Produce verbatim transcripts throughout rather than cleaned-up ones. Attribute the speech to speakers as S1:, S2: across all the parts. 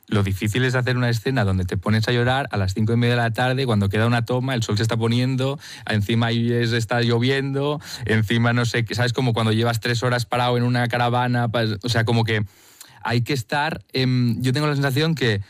S1: Lo difícil es hacer una escena donde te pones a llorar a las cinco y media de la tarde, cuando queda una toma, el sol se está poniendo, encima ahí es, está lloviendo, encima no sé, ¿sabes? Como cuando llevas tres horas parado en una caravana, o sea, como que hay que estar... Eh, yo tengo la sensación que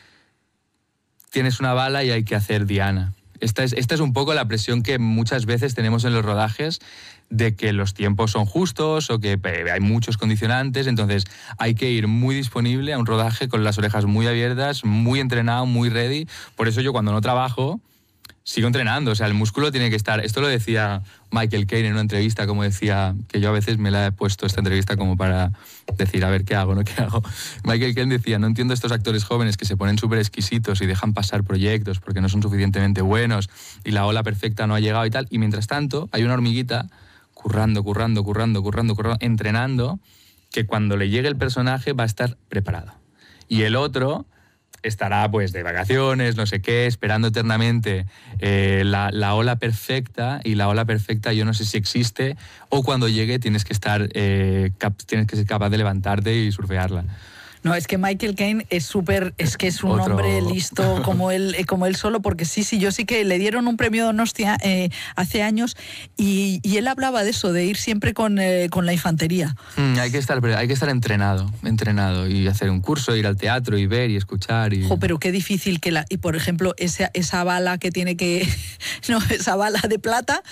S1: tienes una bala y hay que hacer diana. Esta es, esta es un poco la presión que muchas veces tenemos en los rodajes, de que los tiempos son justos o que hay muchos condicionantes, entonces hay que ir muy disponible a un rodaje con las orejas muy abiertas, muy entrenado, muy ready. Por eso yo cuando no trabajo sigo entrenando, o sea, el músculo tiene que estar... Esto lo decía Michael Caine en una entrevista, como decía, que yo a veces me la he puesto esta entrevista como para decir, a ver, ¿qué hago, no? ¿Qué hago? Michael Caine decía, no entiendo estos actores jóvenes que se ponen súper exquisitos y dejan pasar proyectos porque no son suficientemente buenos y la ola perfecta no ha llegado y tal, y mientras tanto hay una hormiguita currando, currando, currando, currando, currando, entrenando, que cuando le llegue el personaje va a estar preparado. Y el otro estará pues de vacaciones, no sé qué, esperando eternamente eh, la, la ola perfecta, y la ola perfecta yo no sé si existe, o cuando llegue tienes que estar, eh, cap, tienes que ser capaz de levantarte y surfearla.
S2: No, es que Michael Caine es súper, es que es un
S1: Otro...
S2: hombre listo como él, como él solo, porque sí, sí, yo sí que le dieron un premio Donostia eh, hace años y, y él hablaba de eso, de ir siempre con, eh, con la infantería.
S1: Mm, hay que estar, hay que estar entrenado, entrenado y hacer un curso, ir al teatro y ver y escuchar. Y...
S2: Jo, pero qué difícil que la, y por ejemplo, esa, esa bala que tiene que, no, esa bala de plata.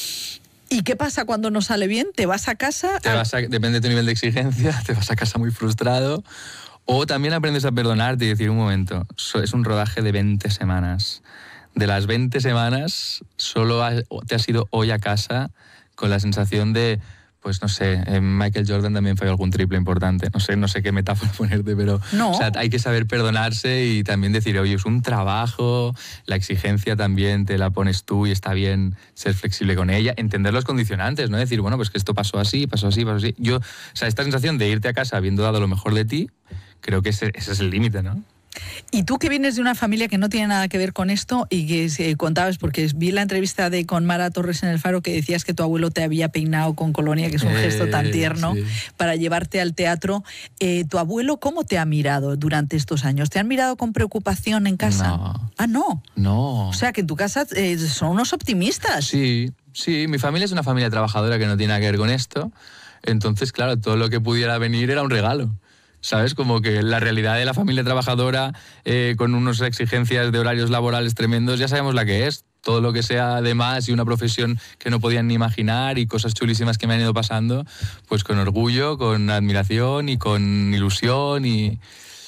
S2: ¿Y qué pasa cuando no sale bien? ¿Te vas a casa?
S1: Te vas a, depende de tu nivel de exigencia, te vas a casa muy frustrado. O también aprendes a perdonarte y decir, un momento, es un rodaje de veinte semanas. De las veinte semanas, solo te has ido hoy a casa con la sensación de, pues no sé, Michael Jordan también falló algún triple importante. No sé, no sé qué metáfora ponerte, pero
S2: no.
S1: O sea, hay que saber perdonarse y también decir, oye, es un trabajo, la exigencia también te la pones tú y está bien ser flexible con ella, entender los condicionantes, ¿no? Decir, bueno, pues que esto pasó así, pasó así, pasó así. Yo, o sea, esta sensación de irte a casa habiendo dado lo mejor de ti, creo que ese, ese es el límite, ¿no?
S2: Y tú que vienes de una familia que no tiene nada que ver con esto y que eh, contabas, porque vi la entrevista de con Mara Torres en El Faro, que decías que tu abuelo te había peinado con colonia, que es un
S1: eh,
S2: gesto tan tierno,
S1: sí.
S2: para llevarte al teatro. Eh, ¿Tu abuelo cómo te ha mirado durante estos años? ¿Te han mirado con preocupación en casa?
S1: No.
S2: Ah, no.
S1: No.
S2: O sea, que en tu casa eh, son unos optimistas.
S1: Sí, sí. Mi familia es una familia trabajadora que no tiene nada que ver con esto. Entonces, claro, todo lo que pudiera venir era un regalo. ¿Sabes? Como que la realidad de la familia trabajadora eh, con unas exigencias de horarios laborales tremendos, ya sabemos la que es. Todo lo que sea de más y una profesión que no podían ni imaginar y cosas chulísimas que me han ido pasando, pues con orgullo, con admiración y con ilusión. Y,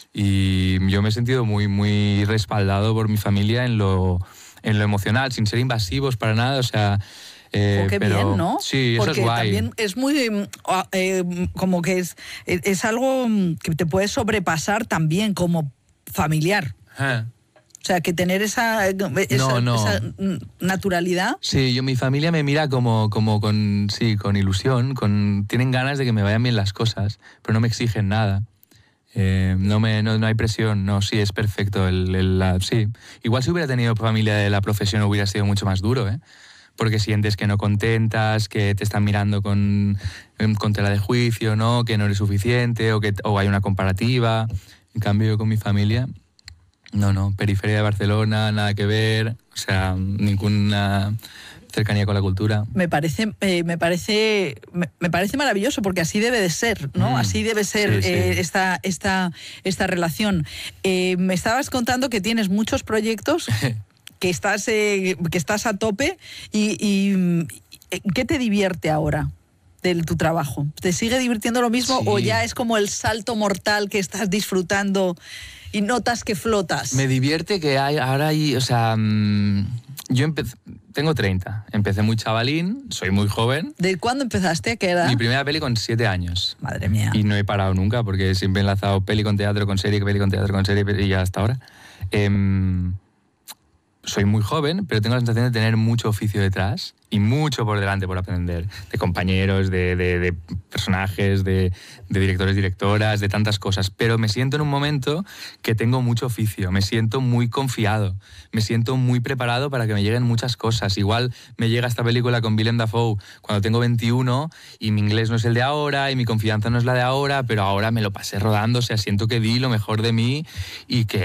S1: y yo me he sentido muy, muy respaldado por mi familia en lo, en lo emocional, sin ser invasivos para nada, o sea... Eh,
S2: oh, qué
S1: pero,
S2: bien, ¿no?
S1: Sí, eso
S2: porque
S1: es guay.
S2: También es muy, eh, como que es, es algo que te puede sobrepasar también como familiar.
S1: Eh.
S2: O sea, que tener esa, esa,
S1: no, no.
S2: esa naturalidad.
S1: Sí, yo, mi familia me mira como, como con, sí, con ilusión, con, tienen ganas de que me vayan bien las cosas, pero no me exigen nada. Eh, no, me, no, no hay presión, no, sí, es perfecto. El, el, la, sí. Igual si hubiera tenido familia de la profesión hubiera sido mucho más duro, ¿eh? Porque sientes que no contentas, que te están mirando con, con tela de juicio, ¿no? Que no eres suficiente o que o hay una comparativa. En cambio, yo con mi familia, no, no, periferia de Barcelona, nada que ver, o sea, ninguna cercanía con la cultura.
S2: Me parece, eh, me parece, me, me parece maravilloso porque así debe de ser, ¿no? Mm, así debe ser sí, eh, sí. Esta, esta, esta relación. Eh, me estabas contando que tienes muchos proyectos. que estás, eh, que estás a tope y, y ¿qué te divierte ahora de tu trabajo? ¿Te sigue divirtiendo lo mismo sí. o ya es como el salto mortal que estás disfrutando y notas que flotas?
S1: Me divierte que hay, ahora hay, o sea, mmm, yo empecé, tengo treinta, empecé muy chavalín, soy muy joven.
S2: ¿De cuándo empezaste? ¿A qué edad?
S1: Mi primera peli con siete años.
S2: Madre mía.
S1: Y no he parado nunca porque siempre he enlazado peli con teatro, con serie, peli con teatro, con serie y ya hasta ahora. Eh, Soy muy joven, pero tengo la sensación de tener mucho oficio detrás y mucho por delante por aprender, de compañeros, de, de, de personajes, de, de directores, directoras, de tantas cosas. Pero me siento en un momento que tengo mucho oficio, me siento muy confiado, me siento muy preparado para que me lleguen muchas cosas. Igual me llega esta película con Willem Dafoe cuando tengo veintiuno y mi inglés no es el de ahora y mi confianza no es la de ahora, pero ahora me lo pasé rodando, o sea, siento que di lo mejor de mí y que